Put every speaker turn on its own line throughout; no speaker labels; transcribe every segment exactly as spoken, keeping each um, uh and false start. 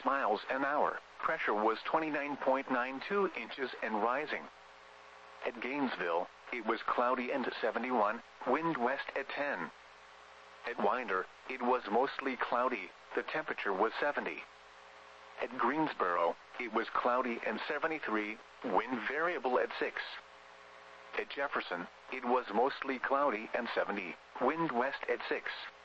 miles an hour. Pressure was twenty-nine point nine two inches and rising. At Gainesville, it was cloudy and seventy-one, wind west at ten. At Winder, it was mostly cloudy, the temperature was seventy. At Greensboro, it was cloudy and seventy-three, wind variable at six. At Jefferson, it was mostly cloudy and seventy, wind west at six.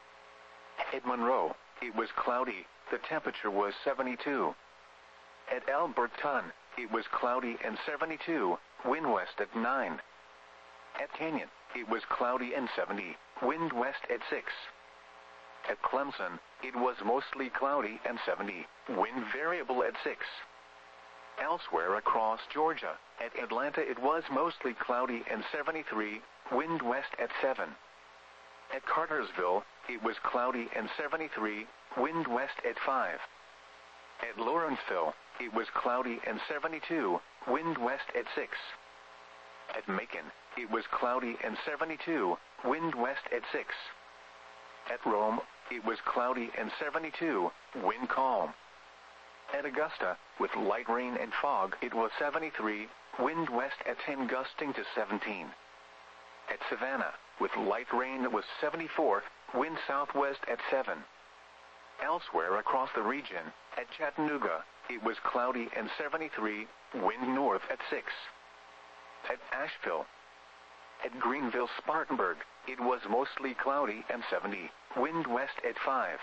At Monroe, it was cloudy, the temperature was seventy-two. At Alberton, it was cloudy and seventy-two, wind west at nine. At Canyon, it was cloudy and seventy, wind west at six. At Clemson, it was mostly cloudy and seventy, wind variable at six. Elsewhere across Georgia, at Atlanta it was mostly cloudy and seventy-three, wind west at seven. At Cartersville, it was cloudy and seventy-three, wind west at five. At Lawrenceville, it was cloudy and seventy-two, wind west at six. At Macon, it was cloudy and seventy-two, wind west at six. At Rome, it was cloudy and seventy-two, wind calm. At Augusta, with light rain and fog, it was seventy-three, wind west at ten gusting to seventeen. At Savannah, with light rain, it was seventy-four, wind southwest at seven. Elsewhere across the region, at Chattanooga, it was cloudy and seventy-three, wind north at six. At Asheville, at Greenville-Spartanburg, it was mostly cloudy and seventy, wind west at five.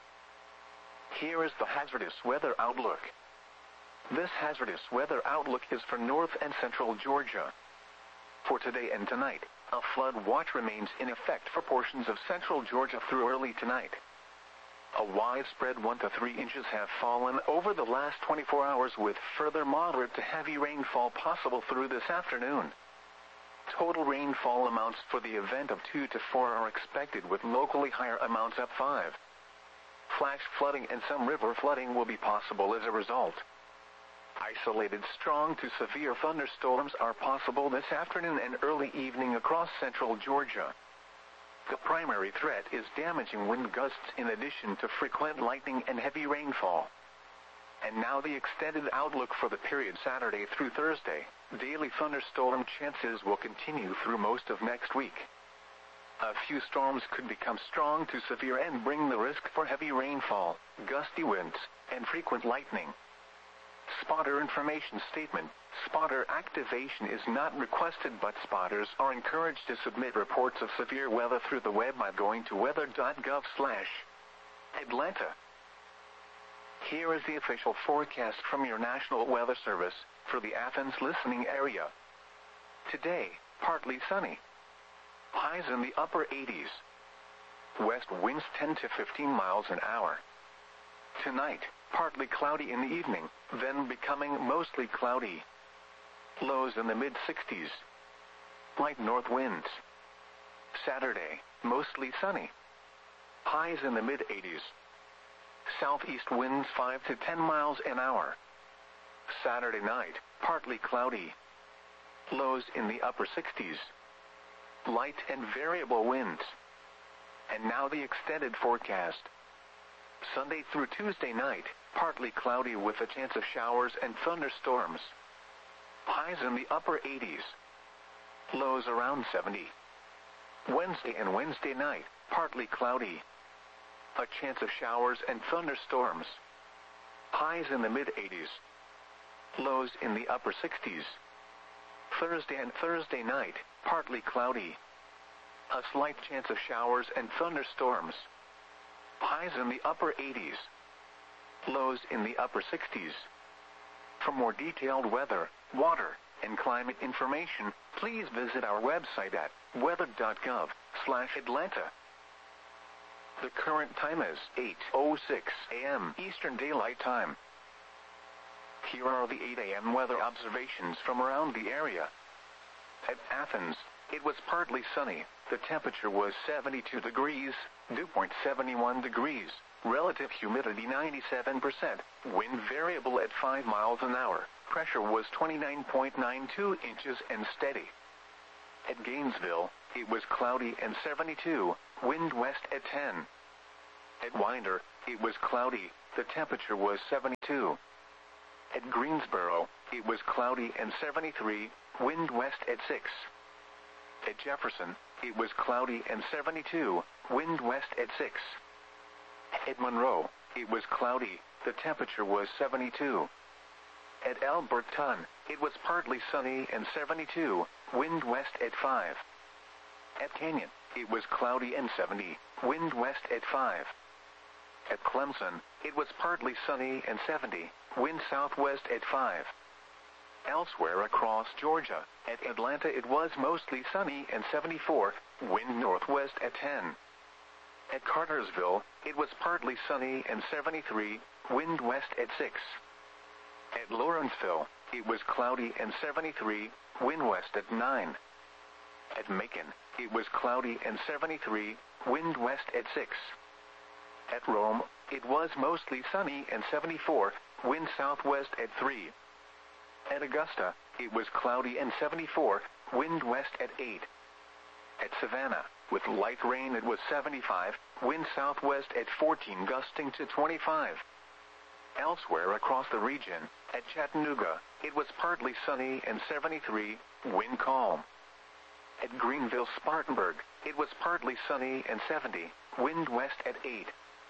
Here is the hazardous weather outlook. This hazardous weather outlook is for north and central Georgia. For today and tonight, a flood watch remains in effect for portions of central Georgia through early tonight. A widespread one to three inches have fallen over the last twenty-four hours, with further moderate to heavy rainfall possible through this afternoon. Total rainfall amounts for the event of two to four are expected, with locally higher amounts at five. Flash flooding and some river flooding will be possible as a result. Isolated strong to severe thunderstorms are possible this afternoon and early evening across central Georgia. The primary threat is damaging wind gusts in addition to frequent lightning and heavy rainfall. And now the extended outlook for the period Saturday through Thursday. Daily thunderstorm chances will continue through most of next week. A few storms could become strong to severe and bring the risk for heavy rainfall, gusty winds, and frequent lightning. Spotter information statement. Spotter activation is not requested, but spotters are encouraged to submit reports of severe weather through the web by going to weather dot gov slash Atlanta. Here is the official forecast from your National Weather Service for the Athens listening area. Today, partly sunny. Highs in the upper eighties. West winds ten to fifteen miles an hour. Tonight, partly cloudy in the evening, then becoming mostly cloudy. Lows in the mid sixties. Light north winds. Saturday, mostly sunny. Highs in the mid eighties. Southeast winds five to ten miles an hour. Saturday night, partly cloudy. Lows in the upper sixties. Light and variable winds. And now the extended forecast. Sunday through Tuesday night, partly cloudy with a chance of showers and thunderstorms. Highs in the upper eighties. Lows around seventy. Wednesday and Wednesday night, partly cloudy. A chance of showers and thunderstorms. Highs in the mid eighties. Lows in the upper sixties. Thursday and Thursday night, partly cloudy. A slight chance of showers and thunderstorms. Highs in the upper eighties. Lows in the upper sixties. For more detailed weather, water, and climate information, please visit our website at weather dot gov slash Atlanta. The current time is eight oh six a m Eastern Daylight Time. Here are the eight a m weather observations from around the area. At Athens, it was partly sunny. The temperature was seventy-two degrees, dew point seventy-one degrees, relative humidity ninety-seven percent, wind variable at five miles an hour, pressure was twenty-nine point nine two inches and steady. At Gainesville, it was cloudy and seventy-two, wind west at ten. At Winder, it was cloudy, the temperature was seventy-two. At Greensboro, it was cloudy and seventy-three, wind west at six. At Jefferson, it was cloudy and seventy-two, wind west at six. At Monroe, it was cloudy, the temperature was seventy-two. At Alberton, it was partly sunny and seventy-two, wind west at five. At Canyon, it was cloudy and seventy, wind west at five. At Clemson, it was partly sunny and seventy, wind southwest at five. Elsewhere across Georgia, at Atlanta it was mostly sunny and seventy-four, wind northwest at ten. At Cartersville, it was partly sunny and seventy-three, wind west at six. At Lawrenceville, it was cloudy and seventy-three, wind west at nine. At Macon, it was cloudy and seventy-three, wind west at six. At Rome, it was mostly sunny and seventy-four, wind southwest at three. At Augusta, it was cloudy and seventy-four, wind west at eight. At Savannah, with light rain it was seventy-five, wind southwest at fourteen gusting to twenty-five. Elsewhere across the region, at Chattanooga, it was partly sunny and seventy-three, wind calm. At Greenville-Spartanburg, it was partly sunny and seventy, wind west at eight.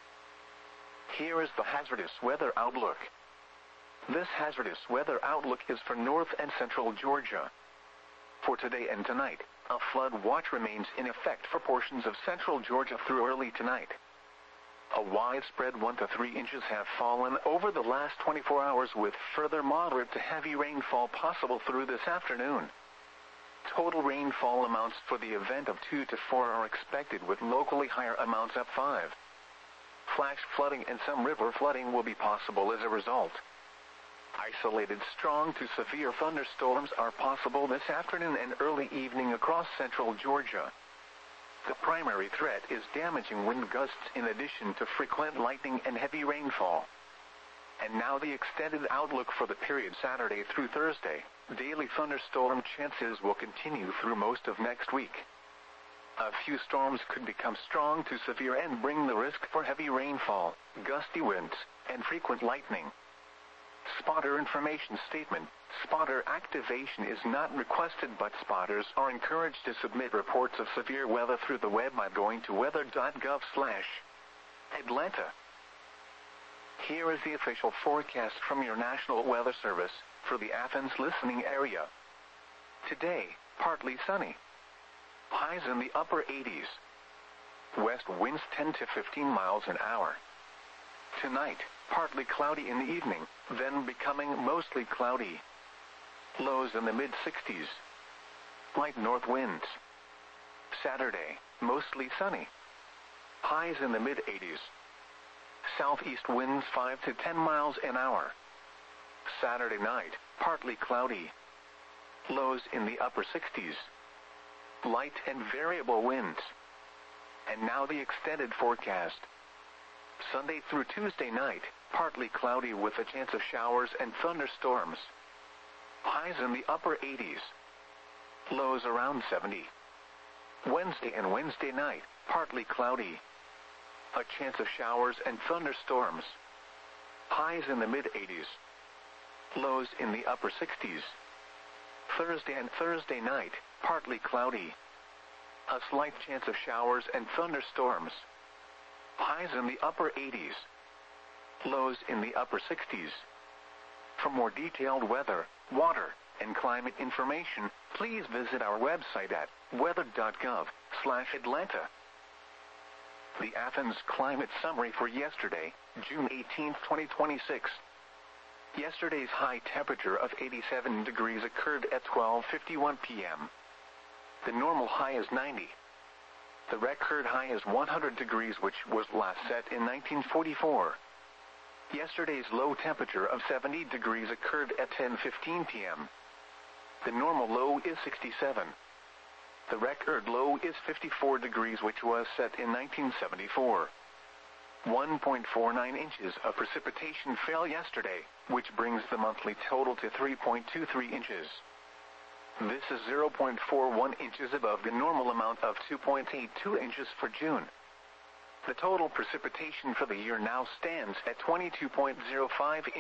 Here is the hazardous weather outlook. This hazardous weather outlook is for north and central Georgia. For today and tonight, a flood watch remains in effect for portions of central Georgia through early tonight. A widespread one to three inches have fallen over the last twenty-four hours, with further moderate to heavy rainfall possible through this afternoon. Total rainfall amounts for the event of two to four are expected, with locally higher amounts at five. Flash flooding and some river flooding will be possible as a result. Isolated strong to severe thunderstorms are possible this afternoon and early evening across central Georgia. The primary threat is damaging wind gusts in addition to frequent lightning and heavy rainfall. And now the extended outlook for the period Saturday through Thursday. Daily thunderstorm chances will continue through most of next week. A few storms could become strong to severe and bring the risk for heavy rainfall, gusty winds, and frequent lightning. Spotter information statement. Spotter activation is not requested, but spotters are encouraged to submit reports of severe weather through the web by going to weather dot gov slash Atlanta. Here is the official forecast from your National Weather Service for the Athens listening area. Today, partly sunny. Highs in the upper eighties. West winds ten to fifteen miles an hour. Tonight, partly cloudy in the evening, then becoming mostly cloudy. Lows in the mid sixties. Light north winds. Saturday, mostly sunny. Highs in the mid eighties. Southeast winds five to ten miles an hour. Saturday night, partly cloudy. Lows in the upper sixties. Light and variable winds. And now the extended forecast. Sunday through Tuesday night, partly cloudy with a chance of showers and thunderstorms. Highs in the upper eighties. Lows around seventy. Wednesday and Wednesday night, partly cloudy. A chance of showers and thunderstorms. Highs in the mid eighties. Lows in the upper sixties. Thursday and Thursday night, partly cloudy. A slight chance of showers and thunderstorms. Highs in the upper eighties. Lows in the upper sixties. For more detailed weather, water, and climate information, please visit our website at weather dot gov slash Atlanta. The Athens Climate Summary for yesterday, June eighteenth, twenty twenty-six. Yesterday's high temperature of eighty-seven degrees occurred at twelve fifty-one p m The normal high is ninety. The record high is one hundred degrees, which was last set in nineteen forty-four. Yesterday's low temperature of seventy degrees occurred at ten fifteen p m The normal low is sixty-seven. The record low is fifty-four degrees, which was set in nineteen seventy-four. one point four nine inches of precipitation fell yesterday, which brings the monthly total to three point two three inches. This is zero point four one inches above the normal amount of two point eight two inches for June. The total precipitation for the year now stands at twenty-two point zero five inches.